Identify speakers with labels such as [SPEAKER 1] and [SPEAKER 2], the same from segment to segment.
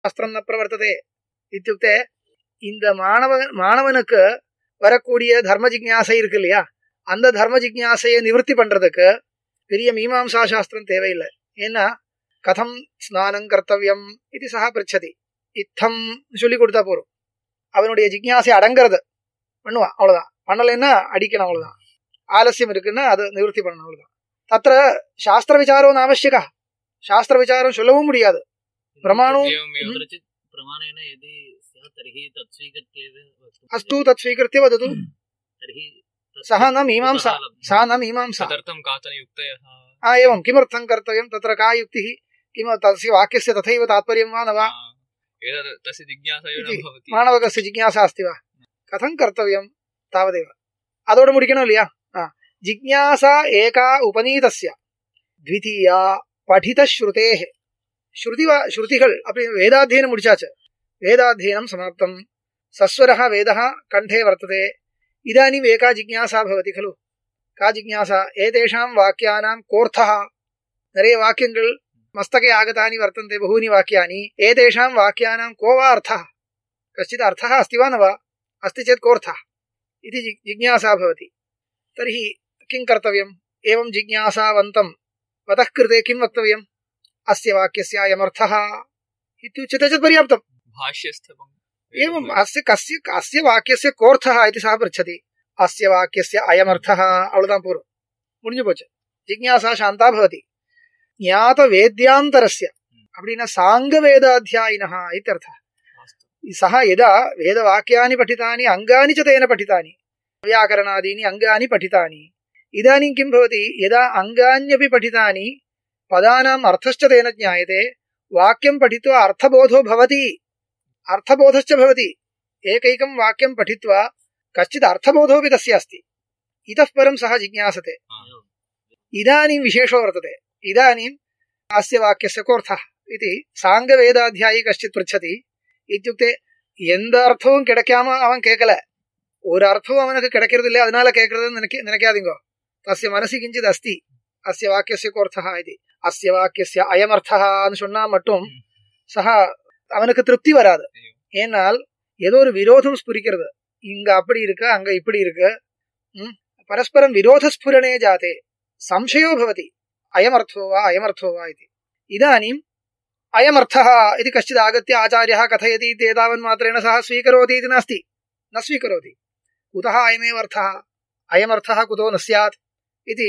[SPEAKER 1] சாஸ்திரம் ந பிரவர்த்ததே இத்யுக்தே இந்த மாணவனுக்கு வரக்கூடிய தர்ம ஜிக்ஞாசை இருக்கு இல்லையா, அந்த தர்ம ஜிக்ஞாசையை நிவர்த்தி பண்றதுக்கு பெரிய மீமாம்சா சாஸ்திரம் தேவையில்லை. ஏன்னா கதம் ஸ்நானம் கர்த்தவியம் இது சஹா பிரிச்சதி, இத்தம் சொல்லி கொடுத்தா போறோம். அவனுடைய ஜிக்ஞாசை அடங்கிறது பண்ணுவான், அவ்வளவுதான். பண்ணலைன்னா அடிக்கணும், அவ்வளவுதான். ஆலசியம் இருக்குன்னா அதை நிவர்த்தி பண்ணணும், அவ்வளவுதான். தத்திர சாஸ்திர விசாரம் அவசியகா, சாஸ்திர விசாரம் சொல்லவும் முடியாது. பிரமாணம் அஸ்து தத் ஸ்வீகிருத்ய வதது சஹ ந மீமாம்சா சா ந மீமாம்சா एवं किमर्थं कर्तव्यं तत्र का युक्तिः किम तस्य वाक्यस्य तथैव तात्पर्यं वा न वा
[SPEAKER 2] तस्य जिज्ञासा
[SPEAKER 1] मानवकस्य जिज्ञासा अस्ति वा कथं कर्तव्यं तावदेव அதோட முடிக்கணும் இல்லையா. जिज्ञासा एका उपनीतस्य द्वितीया पठितश्रुतेः श्रुतिகள் அப்படி வேதாध्ययனம் முடிச்சாச்சு. वेदाध्ययनं समाप्तं सस्वरः वेदः कण्ठे वर्तते. इदानीम् एका जिज्ञासा भवति खलु. का जिज्ञासा एतेषां वाक्यानां कोऽर्थः. नरे वाक्यங்கள் मस्तके आगतानि वर्तन्ते बहूनि वाक्यानि. एतेषां वाक्यानां को वा अर्थः, कश्चित् अर्थः अस्ति वा न वा, अस्ति चेत् कोऽर्थः इति जिज्ञासा भवति. तर्हि किं कर्तव्यम्. एवं जिज्ञासावन्तं वतः कृते किं वक्तव्यम्. अस्य वाक्यस्य अयमर्थः इत्युच्यते चेत् पर्याप्तम्. एवम् अस्य वाक्यस्य कोऽर्थः इति सः पृच्छति. अस्य वाक्यस्य अयमर्थः अवलुदान् पूर्वं मुडिஞ்சு போச்சு. जिज्ञासा शान्ता भवति. ज्ञात वेद्यान्तरस्य அப்படினா சாங்க வேதாध्यायिनः इत्यर्थः. सः यदा वेदवाक्यानि पठितानि अङ्गानि च तेन पठितानि व्याकरणादीनि अङ्गानि पठितानि. इदानीं किं भवति, यदा अङ्गान्यपि पठितानि पदानाम् अर्थश्च तेन ज्ञायते, वाक्यं पठित्वा अर्थबोधो भवति, अर्थबोधश्च भवति. एकैकं वाक्यं पठित्वा कश्चित् अर्थबोधोऽपि तस्य अस्ति. इतः परं सः जिज्ञासते. इदानीं विशेषो वर्तते. इदानीम् अस्य वाक्यस्य कोऽर्थः इति साङ्गवेदाध्यायी कश्चित् पृच्छति. इत्युक्ते எந்த அர்த்தமும் கிடைக்காம அவன் கேட்கல, ஒரு அர்த்தமும் அவனுக்கு கிடைக்கிறது இல்லை, அதனால கேட்கறதுன்னு நினைக்காதீங்கோ. தஸ்ய மனசி கிஞ்சித் அஸ்தி அஸ்ய வாக்கியஸ்ய கோர்த்தः இது அஸ்ய வாக்கியஸ்ய அயமர்த்தஹான்னு சொன்னா மட்டும் சஹ அவனுக்கு திருப்தி வராது. ஏனால் ஏதோ ஒரு விரோதம் ஸ்புரிக்கிறது. இங்க அப்படி இருக்கு, அங்க இப்படி இருக்கு. பரஸ்பரம் விரோத ஸ்புரணே ஜாதே संशयो भवति. अयमर्थो वा अयमर्थो वा इति. इदानीम् अयमर्थः इति कश्चित् आगत्य आचार्यः कथयति इति एतावन्मात्रेण सः स्वीकरोति इति नास्ति, न स्वीकरोति. कुतः अयमेव अर्थः, अयमर्थः कुतो न स्यात् इति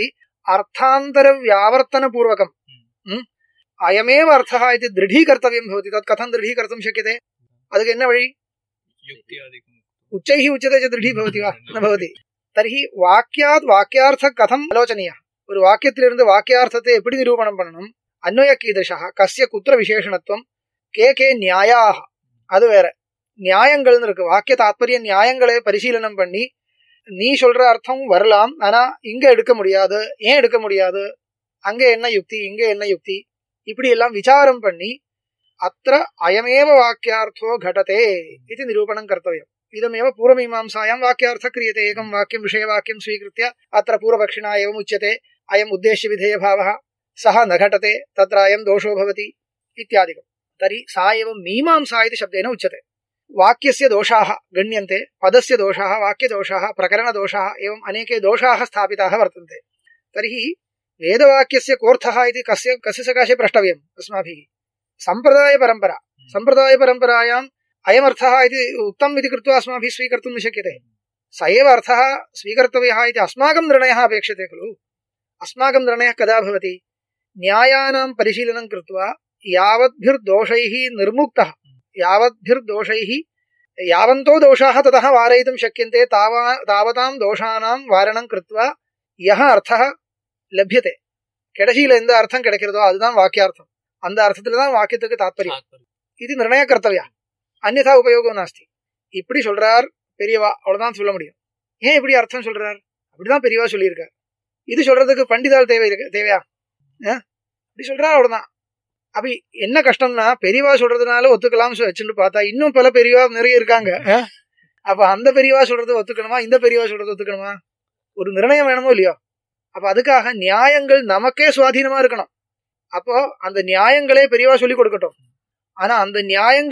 [SPEAKER 1] अर्थान्तरव्यावर्तनपूर्वकम् अयमेव अर्थः इति दृढीकर्तव्यं भवति. तत् कथं दृढीकर्तुं शक्यते, अदुक्कु एन्न वळि. उच्चैः उच्यते च दृढी भवति वा न भवति. तर्हि वाक्यात् वाक्यार्थः कथम् आलोचनीयः. ஒரு வாக்கியத்திலிருந்து வாக்கியார்த்தத்தை எப்படி நிரூபணம் பண்ணணும், அன்வய கீதஷா, கஸ்ய குத்திர விசேஷணத்துவம், கே நியாயாக, அது வேற. நியாயங்கள்னு இருக்கு, வாக்கிய தாத்பரிய நியாயங்களை பரிசீலனம் பண்ணி நீ சொல்ற அர்த்தம் வரலாம், ஆனா இங்க எடுக்க முடியாது, ஏன் எடுக்க முடியாது, அங்க என்ன யுக்தி, இங்க என்ன யுக்தி, இப்படி எல்லாம் விசாரம் பண்ணி அத்திர அயமேவ வாக்கியார்த்தோ घटते इति निरूपणं कर्तव्यम्. इदमेव पूर्वमीमांसायां वाक्यार्थः क्रियते. एकं वाक्यं विषयवाक्यं स्वीकृत्य अत्र पूर्वपक्षिणा एवम् उच्यते अयम् उद्देश्यविधेयभावः, सः न घटते, तत्र अयं दोषो भवति इत्यादिकम्. तर्हि सा एव मीमांसा इति शब्देन उच्यते. वाक्यस्य दोषाः गण्यन्ते, पदस्य दोषाः, वाक्यदोषाः, प्रकरणदोषाः, एवम् अनेके दोषाः स्थापिताः वर्तन्ते. तर्हि वेदवाक्यस्य कोऽर्थः इति कस्य सकाशे प्रष्टव्यम् अस्माभिः. सम्प्रदायपरम्परा, सम्प्रदायपरम्परायाम् अयमर्थः इति उक्तम् इति कृत्वा अस्माभिः स्वीकर्तुं न शक्यते. स एव अर्थः स्वीकर्तव्यः इति अस्माकं निर्णयः अपेक्षते खलु. अस्माकं निर्णयः कदा भवति, न्यायानां परिशीलनं कृत्वा यावद्भिर्दोषैः निर्मुक्तः, यावद्भिर्दोषैः यावन्तो दोषाः ततः वारयितुं शक्यन्ते तावतां दोषाणां वारणं कृत्वा यः अर्थः लभ्यते, கடைசியில எந்த அர்த்தம் கிடைக்கிறதோ அதுதான் வாக்கியார்த்தம், அந்த அர்த்தத்துல தான் வாக்கியத்துக்கு தாத்பரியம். இது நிர்ணய கர்த்தவியா, அன்யதா உபயோகம் நாஸ்தி. இப்படி சொல்றார் பெரியவா, அவ்வளவுதான் சொல்ல முடியும். ஏன் இப்படி அர்த்தம் சொல்றார், அப்படிதான் பெரியவா சொல்லியிருக்கார். இது சொல்றதுக்கு பண்டிதால் தேவையா, இப்படி சொல்றா அவ்வளவுதான். அப்ப என்ன கஷ்டம்னா, பெரியவா சொல்றதுனால ஒத்துக்கலாம் வச்சுட்டு பார்த்தா இன்னும் பல பெரியவா நிறைய இருக்காங்க. அப்ப அந்த பெரியவா சொல்றது ஒத்துக்கணுமா, இந்த பெரியவா சொல்றது ஒத்துக்கணுமா, ஒரு நிர்ணயம் வேணுமோ இல்லையோ. அப்ப அதுக்காக நியாயங்கள் நமக்கே சுவாதீனமா இருக்கணும். அப்போ அந்த நியாயங்களே பெரியவா சொல்லி கொடுக்கட்டும், ஆனா அந்த நியாயங்கள்